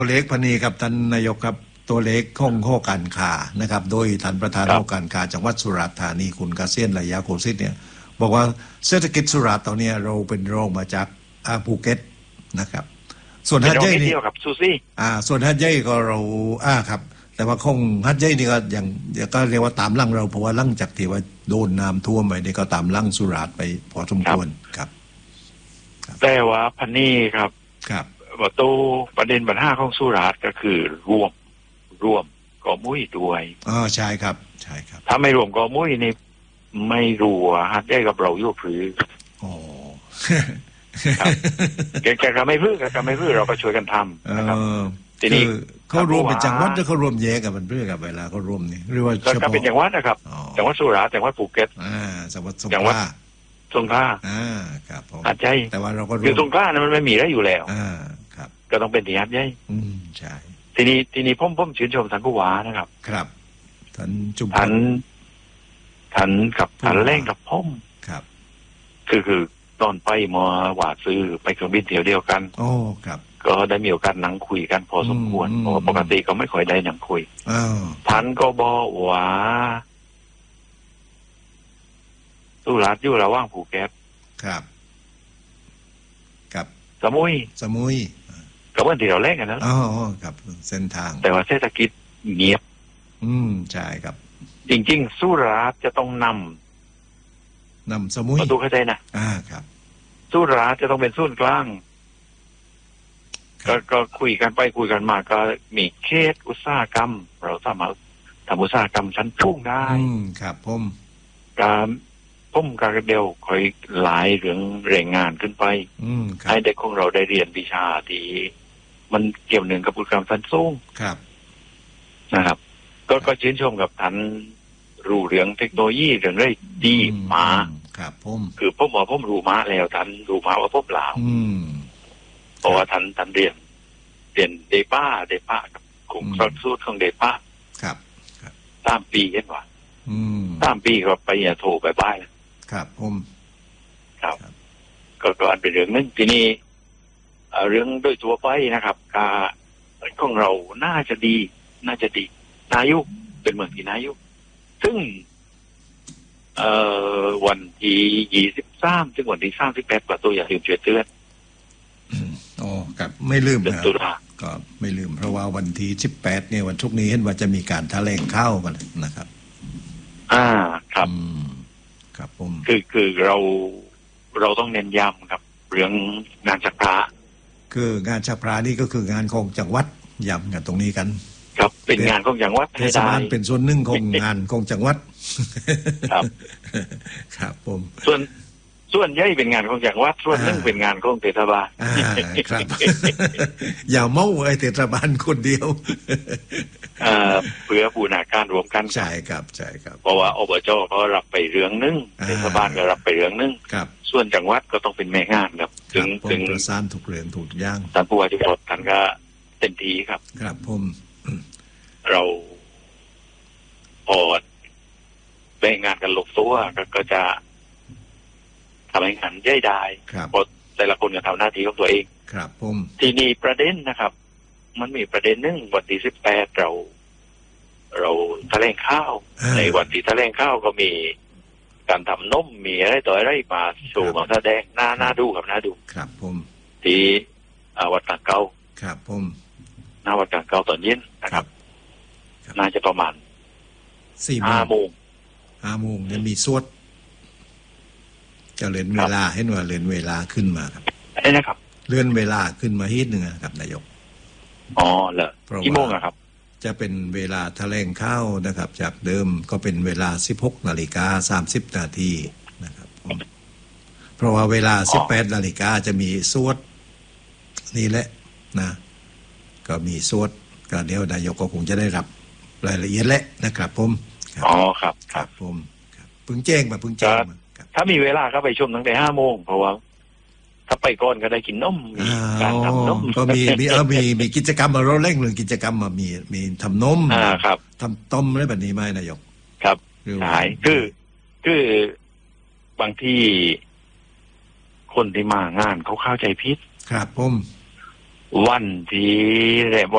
ตัวเลขพนีครับท่านนายกครับตัวเลขของข้อการค้านะครับโดยท่านประธานข้อการค้าจังหวัดสุราษฎร์ธานีคุณกเกษียณระยะโคสิทธิ์เนี่ยบอกว่าเศรษฐกิจสุราษฎร์ตอนนี้เราเป็นรองมาจากภูเก็ตนะครับส่วนฮัทเย่นี่กับซูซี่ส่วนฮัทเย่ก็เราครับแต่ว่าคงฮัทเย่นี่ก็อย่างก็เรียกว่าตามลั่งเราเพราะว่าลั่งจากที่ว่าโดนน้ำท่วมไปนี่ก็ตามลั่งสุราษฎร์ไปพอสมควรครับแต่ว่าพันนี่ครับครับประตูประเด็นปัญหาของสุราษฎร์ก็คือรวมกอมุ้ยด้วยใช่ครับใช่ครับถ้าไม่รวมกอมุ้ยนี่ไม่รู้ฮัทได้กับเราอยู่หรือครับแกก็ไม่พื้นเราก็ช่วยกันทำนะครับทีนี้เขารวมเป็นจังหวัดหรือเขารวมแยกกับมันเพื่อกับเวลาเขารวมนี่หรือว่าก็เป็นจังหวัดนะครับจังหวัดสุราษฎร์จังหวัดภูเก็ตจังหวัดสงขลาครับผมหัดใหญ่แต่ว่าเราก็คือสงขลานั้นมันไม่มีแล้วอยู่แล้วครับก็ต้องเป็นที่หัดใหญ่ใช่ทีนี้ผมชื่นชมท่านผู้ว่านะครับครับท่านจุ๊บท่านกับท่านแรงกับพ่มครับคือตอนไปมาหวาดซื้อไปเครื่องบินเดียวกันครับก็ได้มีโอกาสนั่งคุยกันพอสมควรเพราะปกติก็ไม่ค่อยได้นั่งคุยท่านก็บอกว่าสุราษฎร์อยู่ระหว่างภูเก็ตครับสมุยก็เหมือนที่เราเล่นกันนะครับเส้นทางแต่ว่าเศรษฐกิจเงียบใช่ครับจริงๆสุราษฎร์จะต้องนสมุยประตูเข้าใจนะครับสุราษฎร์จะต้องเป็นศูนย์กลางก็คุยกันไปคุยกันมาก็มีเขตอุตสาหกรรมเราสามารถทำอุตสาหกรรมชั้นสูงได้ครับผมการเดียวคอยหลายเรื่องแรงงานขึ้นไปให้เด็กของเราได้เรียนวิชาที่มันเกี่ยวเนื่องกับอุตสาหกรรมชั้นสูงนะครับก็ชื่นชมกับท่านรู้เรื่องเทคโนโลยีเรื่องได้ดีมาครับคือผมบอกผมรู้มาแล้วท่านรู้มาว่าผมลาวเพราะว่าท่านเรียนเดป้ากับกลุ่มสูตรของเดป้าครับ 3 ปีเห็นว่า3 ปีก็ไปโทรไปบ้านครับครับก็อันเป็นเรื่องนึงทีนี้เรื่องโดยตัวไปนะครับการของเราน่าจะดีนายุเป็นเมืองที่นายุซึ่งวันที่23ถึงวันที่38ประตูอย่าลืมช่วยเตือนครับไม่ลืมนะก็ไม่ลืมเพราะว่าวันที่18เนี่ยวันศุกร์นี้เห็นว่าจะมีการแถลงข่าวกันนะครับครับครับผมคือเราต้องเน้นย้ำครับเรื่องงานชักพระคืองานชักพระนี่ก็คืองานของจังหวัดย้ำกันตรงนี้กันครับเป็นงานของจังหวัดเทศบาลเป็นส่วนหนึ่งของงานของจังหวัดครับครับผมส่วนใหญ่เป็นงานของจังหวัดส่วนหนึ่งเป็นงานของเทศบาลครับอย่าเมาไอ้เทศบาลคนเดียวเพื่อบูรณาการรวมกันใช่ครับเพราะว่าอบจเขารับไปเรื่องนึงเทศบาลก็รับไปเรื่องนึงส่วนจังหวัดก็ต้องเป็นแม่งานครับถึงประสานทุกเรื่องถูกย่างท่านผู้ว่าจังหวัดท่านก็เต็มที่ครับครับผมเราพอแบ่งงานกันลงตัวก็จะทำให้งานย่อยได้เพราะแต่ละคนก็ทำหน้าที่ของตัวเองครับผมทีนี้ประเด็นนะครับมันมีประเด็นนึงวันที่18เราแถลงข่าวในวันที่แถลงข่าวก็มีการทำนมมีอะไรต่ออะไรมาโชว์มาแสดงน่าดูครับน่าดูครับผมที่วัดกลางเก่าครับผมหน้าวัดกลางเก่าตอนเย็นนะครับน่าจะประมาณ5 โมงเนี่ยมีสวดจะเลื่อนเวลาให้หน่วยเลื่อนเวลาขึ้นมาครับนะครับเลื่อนเวลาขึ้นมานิดนึงครับนายกเหรอกี่โมงครับจะเป็นเวลาแถลงข่าวนะครับจากเดิมก็เป็นเวลา 16:30 นาทีนะครับเพราะว่าเวลา 18 นาฬิกาจะมีสวดนี่แหละนะก็มีสวดก็เดี๋ยวนายกก็คงจะได้รับรายละเอียดแล้วนะครับผมครับผมเพิ่งแจ้งมาถ้ามีเวลาก็ไปชมตั้งแต่5 โมงเพราะว่าถ้าไปก่อนก็ได้กินนมมีการทำนมก็มีกิจกรรมเราเร่งเรื่องกิจกรรมมีทำนมครับทำต้มอะไรแบบนี้ไหมนายกครับใช่คือบางที่คนที่มางานเขาเข้าใจผิดครับผมวันที่